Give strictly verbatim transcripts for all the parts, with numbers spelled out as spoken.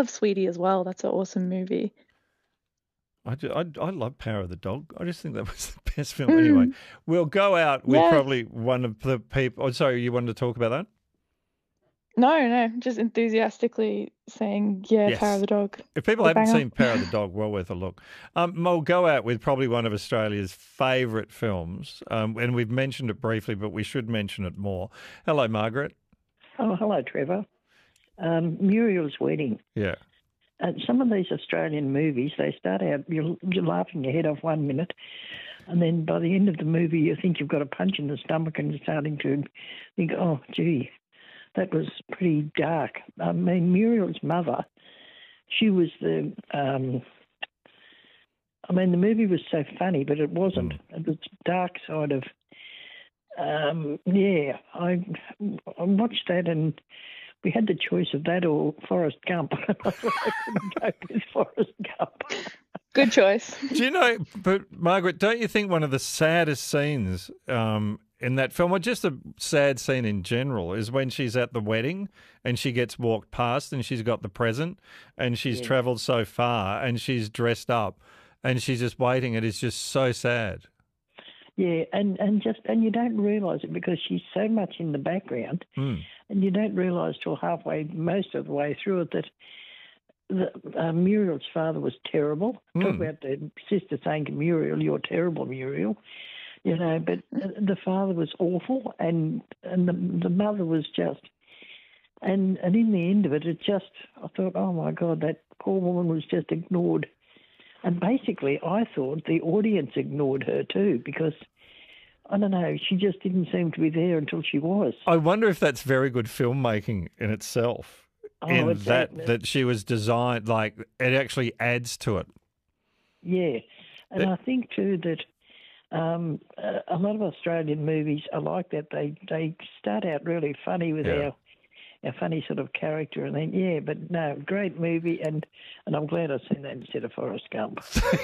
love Sweetie as well. That's an awesome movie. I, ju- I, I love Power of the Dog. I just think that was the best film. Anyway, Mm, we'll go out with yes. probably one of the people. Oh, sorry, you wanted to talk about that? No, no, just enthusiastically saying, yeah, Power of Yes. the Dog. If people Big haven't banger. seen Power of the Dog, well worth a look. Um, we'll go out with probably one of Australia's favourite films, um, and we've mentioned it briefly, but we should mention it more. Hello, Margaret. Oh, hello, Trevor. Um, Muriel's Wedding. Yeah. Uh, some of these Australian movies, they start out, you're, you're laughing your head off one minute, and then by the end of the movie, you think you've got a punch in the stomach and you're starting to think, oh, gee, that was pretty dark. I mean, Muriel's mother, she was the, um, I mean, the movie was so funny, but it wasn't. Mm. It was dark side of, um, yeah, I, I watched that and we had the choice of that or Forrest Gump. I couldn't go with Forrest Gump. Good choice. Do you know, but Margaret, don't you think one of the saddest scenes um, in that film, or just a sad scene in general, is when she's at the wedding and she gets walked past and she's got the present and she's Yeah. travelled so far and she's dressed up and she's just waiting. It is just so sad. Yeah, and, and just and you don't realise it because she's so much in the background, Mm. and you don't realise till halfway, most of the way through it, that the, uh, Muriel's father was terrible. Mm. Talk about the sister saying to Muriel, "You're terrible, Muriel," you know. But the father was awful, and and the the mother was just, and and in the end of it, it just I thought, oh my God, that poor woman was just ignored. And basically, I thought the audience ignored her too because, I don't know, she just didn't seem to be there until she was. I wonder if that's very good filmmaking in itself. Oh, in it's that a- that she was designed, like it actually adds to it. Yeah. And But- I think too that um, a, a lot of Australian movies are like that. They they start out really funny with Yeah. our our funny sort of character, and then yeah, but no, great movie, and and I'm glad I've seen that instead of Forrest Gump.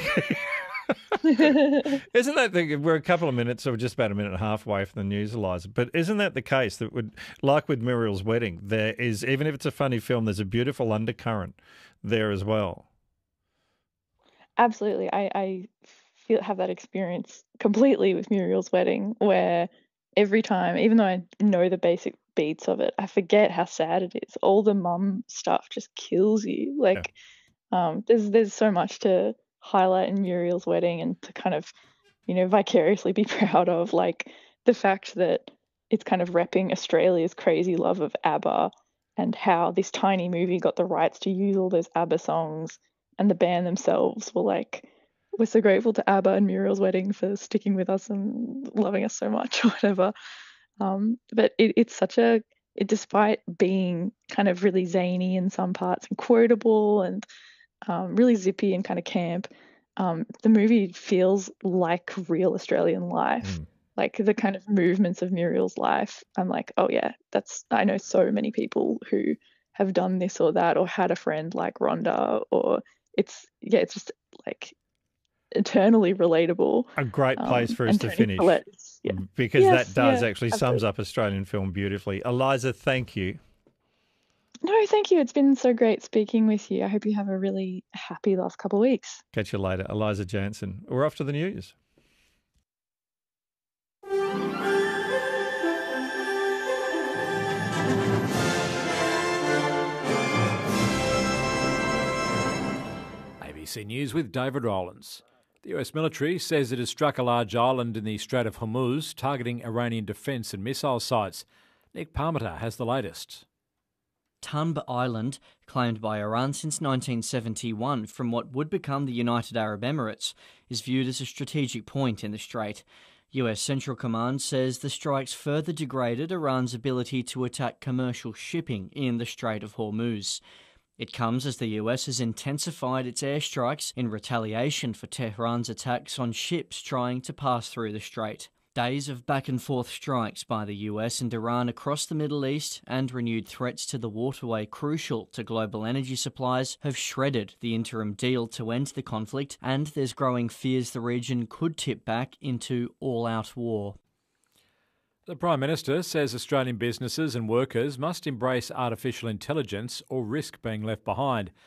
Isn't that the, we're a couple of minutes, or just about a minute and a half away from the news, Eliza? But isn't that the case that would, like with Muriel's Wedding, there is, even if it's a funny film, there's a beautiful undercurrent there as well. Absolutely. I, I feel have that experience completely with Muriel's Wedding, where every time, even though I know the basic beats of it, I forget how sad it is. All the mum stuff just kills you. Like, um, there's there's so much to highlight in Muriel's Wedding and to kind of, you know, vicariously be proud of, like the fact that it's kind of repping Australia's crazy love of ABBA and how this tiny movie got the rights to use all those ABBA songs, and the band themselves were like, we're so grateful to ABBA and Muriel's Wedding for sticking with us and loving us so much or whatever. Um, but it, it's such a, it, despite being kind of really zany in some parts and quotable and um, really zippy and kind of camp, um, the movie feels like real Australian life. Mm. Like the kind of movements of Muriel's life. I'm like, oh yeah, that's, I know so many people who have done this or that or had a friend like Rhonda, or it's, yeah, it's just like eternally relatable. A great place Um, for us and to Toni finish, Collette's- yeah. because Yes, that does yeah, actually sums absolutely. up Australian film beautifully. Eliza, thank you. No, thank you. It's been so great speaking with you. I hope you have a really happy last couple of weeks. Catch you later. Eliza Jansen. We're off to the news. A B C News with David Rowlands. The U S military says it has struck a large island in the Strait of Hormuz, targeting Iranian defence and missile sites. Nick Parmenter has the latest. Tanba Island, claimed by Iran since nineteen seventy-one from what would become the United Arab Emirates, is viewed as a strategic point in the strait. U S Central Command says the strikes further degraded Iran's ability to attack commercial shipping in the Strait of Hormuz. It comes as the U S has intensified its airstrikes in retaliation for Tehran's attacks on ships trying to pass through the strait. Days of back-and-forth strikes by the U S and Iran across the Middle East and renewed threats to the waterway crucial to global energy supplies have shredded the interim deal to end the conflict, and there's growing fears the region could tip back into all-out war. The Prime Minister says Australian businesses and workers must embrace artificial intelligence or risk being left behind.